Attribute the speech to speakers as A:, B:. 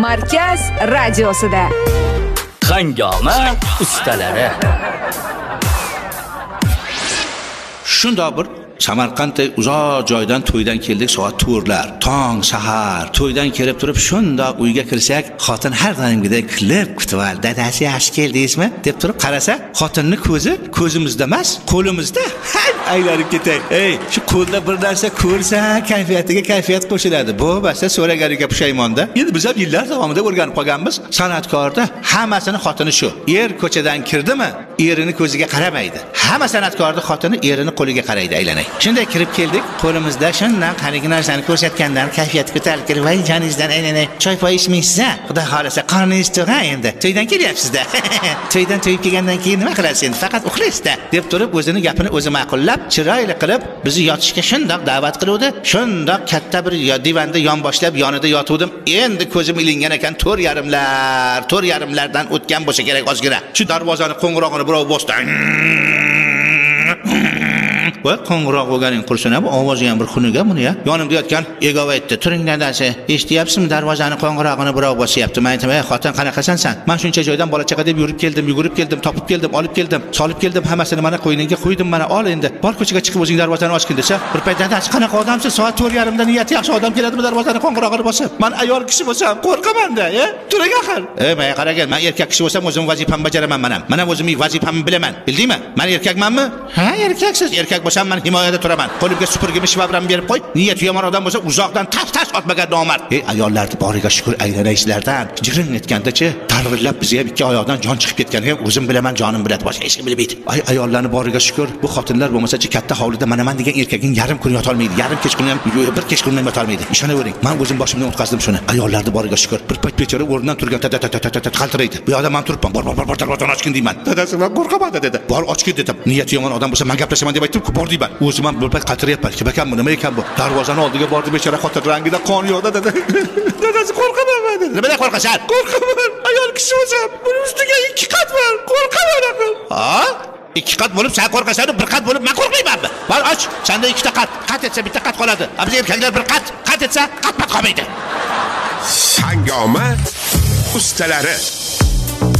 A: Markaz radiosida.
B: Hangoma ustalari.
C: Shundoq bir Samarqandda uzoq joydan to'ydan keldik, soat 4lar, tong, sahar. To'ydan kelib turib, shundoq uyga kirsak, xotin har doimgidek kulib kutib oldi. Dadasi yaxshi keldingizmi deb turib qarasa, xotinning ko'zi ko'zimizda emas, qo'limizda. Aylanib ketay. Ey, shu qo'lda bir narsa ko'rsa, kayfiyatiga kayfiyat qo'shiladi. Bu basta so'raganiga pushaymonda. Endi biz ham yillar davomida o'rganib qolganmiz. San'atkorda hammasining xotini shu. Er ko'chadan kirdimi, erini ko'ziga qaramaydi. Hamma san'atkorning xotini erini qo'liga qaraydi, aylanay. Shunday kirib keldik, qo'limizda shundan qarigi narsani ko'rsatgandan kayfiyat ko'tarilib kirib, "Voy joningizdan aylanay, choy poy ichmaysiz-a? Xudo xolasa qorningiz to'q endi. To'ydan kelyapsiz-da. To'ydan to'yib kelgandan keyin nima qilasiz endi? Faqat uxlaysiz-da" deb turib, o'zining gapini o'zi ma'qullab, chiroyli qilib bizni yotishga shundoq da'vat qiluvdi. Shundoq katta bir divanda yonboshlab yonida yotuvdim. Endi ko'zim ilingan ekan, 4:30lardan o'tgan bo'lsa kerak ozgina. Shu darvozani qo'ng'irog'ini birov bosdi. Va qo'ng'iroq bo'lganing qursin, bu ovozi ham bir xunuga buni ya. Yonimda yotgan egov aytdi: "Turing dadasi, eshityapsizmi? Darvozani qo'ng'irog'ini birov bosyapti." Men aytdim: "Ey xotin, qanaqasan sen? Men shuncha joydan bola chaqa deb yugurib keldim, topib keldim, olib keldim, solib keldim, hammasini mana qo'yningga qo'ydim, mana ol endi. Bor ko'chaga chiqib o'zing darvozani ochgin" desa, bir payt dadasi: "Qanaqa odamsiz? Soat 4:30da niyati yaxshi odam keladimi darvozani qo'ng'irog'ini bosib? Men ayol kishi bo'lsam qo'rqaman-da, turing axir." Men qaragin, men erkak kishi bo'lsam o'zim vazifamni bajaraman men ham. Mana o'zimning vazifamni bilaman. Bildingmi? Men erkakmanmi? Ha, erkaksiz. Erkak bo'lsam men himoyada turaman. Qo'limga supurgimi shivabram berib qo'y. Niyati yomon odam bo'lsa uzoqdan tas otmagan nomard. Ayollarni boriga shukr, aylanaysizlardan. Jiring etganda-chi, targ'illab bizga ikki oyoqdan jon chiqib ketganiga o'zim bilaman, jonim biladi, boshqa hech kim bilmaydi. Ayollarni boriga shukr, bu xotinlar bo'lmasa-chi katta hovlida mana degan erkakning yarim kun yota olmaydi. Yarim kechqurun ham, bir kechqurun ham yota olmaydi. Ishonavering. Men o'zim boshimdan o'tkazdim shuni. Ayollarni boriga shukr. Bir payt bechora o'rnidan turgan qaltiraydi. Bu yoqda men turibman. Bor darvozani ochgin deyman. Dadasi men qo'rqaman dedi. Bor ochgin dedim. Niyati yomon odam bo'lsa men gaplashaman deb aytdim-ku, bor deyman. O'zim ham bir payt qaltirayapman. Kim ekan bu? Nima ekan bu? Darvozani oldiga bordi, bechora xotin rangida qon yo'qda dedi. Dadasi qo'rqaman dedi. Nimadan qo'rqasan? Qo'rqaman. Ayol kishi bo'lsam, buning ustiga 2 qat bor. Qo'rqaman aql. Ha? 2 qat bo'lib sen qo'rqasan, 1 qat bo'lib men qo'rqmaymanmi? Bor och, senda 2 ta qat. Qat etsa bitta qat qoladi. Biz erkaklar 1 qat etsa qat qolmaydi.
D: Hangoma ustalari.